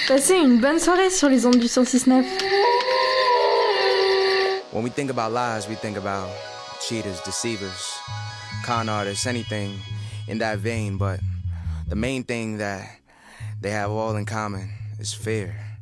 Passez une bonne soirée sur les ondes du 106.9. When we think about lies, we think about cheaters, deceivers, con artists, anything in that vein. But the main thing that they have all in common is fear.